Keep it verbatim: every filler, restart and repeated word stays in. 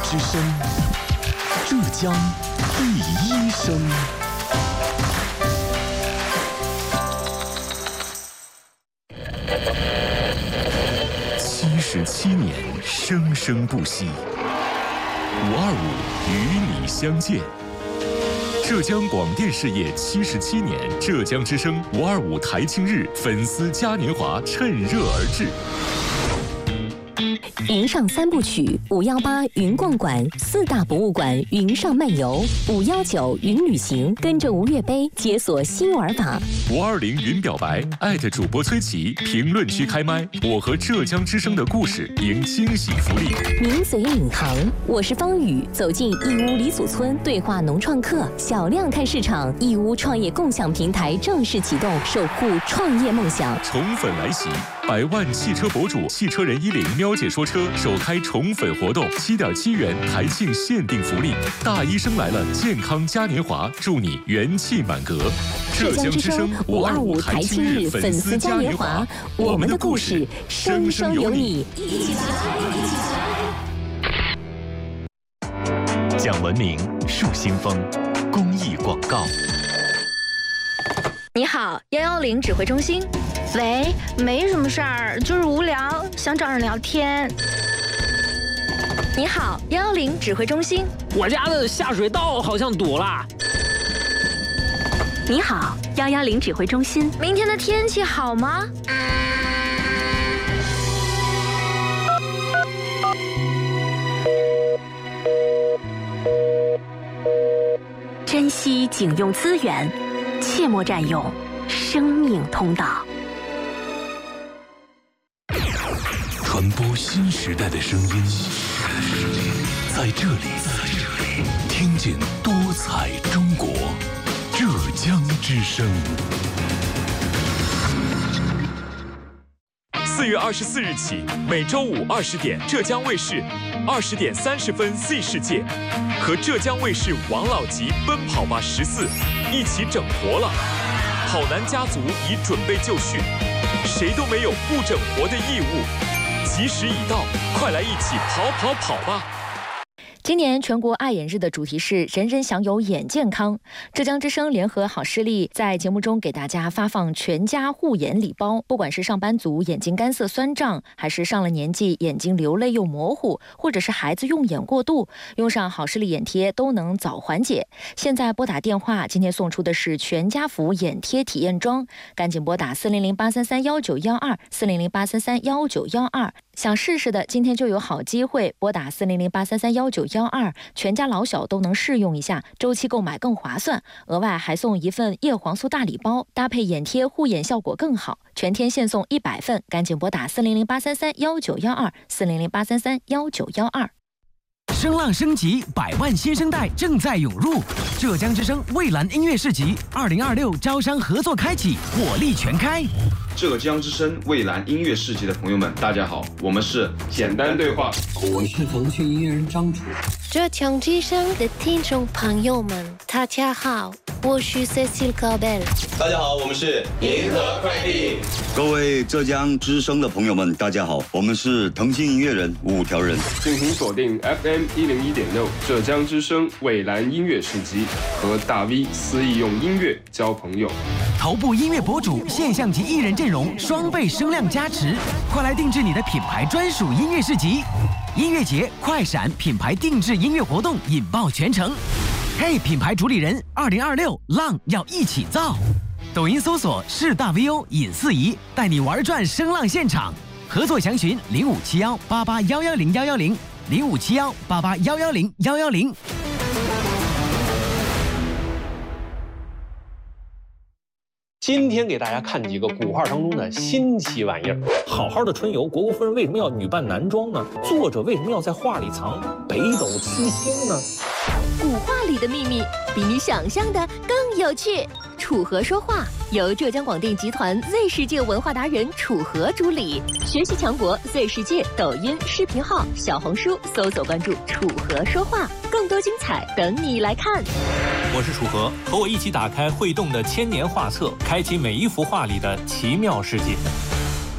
之声，浙江第一声。七十七年，生生不息。五二五与你相见。浙江广电事业七十七年，浙江之声五二五台庆日粉丝嘉年华趁热而至。 云上三部曲：五幺八云逛馆、四大博物馆云上漫游；五幺九云旅行，跟着吴越杯解锁新玩法。 五二零云表白，艾特主播崔琦，评论区开麦，我和浙江之声的故事赢惊喜福利。 名嘴领航，我是方宇，走进义乌李祖村对话农创客，小量看市场。义乌创业共享平台正式启动，守护创业梦想。 宠粉来袭，百万汽车博主汽车人一零喵姐说车首开宠粉活动，七点七元台庆限定福利，大医生来了健康嘉年华，祝你元气满格。 浙江之声五二五台庆日粉丝嘉年华，我们的故事生生有你，一起来，一起来。讲文明树新风，公益广告。 你好，幺幺零指挥中心。喂，没什么事儿，就是无聊，想找人聊天。你好，幺幺零指挥中心。 我家的下水道好像堵了。 你好，幺幺零指挥中心。 明天的天气好吗？ 珍惜警用资源，切莫占用生命通道。 传播新时代的声音，在这里，听见多彩中国，浙江之声。四月二十四日起，每周五二十点，浙江卫视二十点三十分 Z 世界和浙江卫视王老吉奔跑吧十四一起整活了。跑男家族已准备就绪，谁都没有不整活的义务。吉时已到，快来一起跑跑跑吧！ 今年全国爱眼日的主题是人人享有眼健康。浙江之声联合好视力在节目中给大家发放全家护眼礼包，不管是上班族眼睛干涩酸胀，还是上了年纪眼睛流泪又模糊，或者是孩子用眼过度，用上好视力眼贴都能早缓解。现在拨打电话，今天送出的是全家福眼贴体验装，赶紧拨打四零零八三三幺九幺二四零零八三三幺九幺二。想试试的，今天就有好机会，拨打四零零八三三幺九幺二，全家老小都能试用一下，周期购买更划算。额外还送一份叶黄素大礼包，搭配眼贴护眼效果更好，全天限送一百份，赶紧拨打四零零八三三幺九幺二四零零八三三幺九幺二。 声浪升级，百万新生代正在涌入。浙江之声蔚蓝音乐市集二零二六招商合作开启，火力全开。 浙江之声蔚蓝音乐市集的朋友们，大家好，我们是简单对话， 我是腾讯音乐人张楚。 浙江之声的听众朋友们，大家好，我是 Cecil Cabel。 大家好，我们是银河快递。 各位浙江之声的朋友们，大家好，我们是腾讯音乐人五条人。 敬请锁定 F M 一零一点六浙江之声蔚蓝音乐市集，和大 V 肆意用音乐交朋友。 头部音乐博主、现象级艺人阵容双倍声量加持，快来定制你的品牌专属音乐市集。音乐节快闪品牌定制音乐活动引爆全城。嘿，品牌主理人，二零二六浪要一起造。抖音搜索是大 V O 尹四仪，带你玩转声浪现场。合作详询零五七幺八八幺幺零幺幺零零五七幺八八幺幺零幺幺零。 今天给大家看几个古画当中的新奇玩意儿。好好的春游，虢国夫人为什么要女扮男装呢？作者为什么要在画里藏北斗七星呢？ 古画里的秘密比你想象的更有趣。楚河说话由浙江广电集团 Z 世界文化达人楚河主理，学习强国 Z 世界抖音视频号、小红书搜索关注楚河说话，更多精彩等你来看。 我是楚河，和我一起打开会动的千年画册，开启每一幅画里的奇妙世界。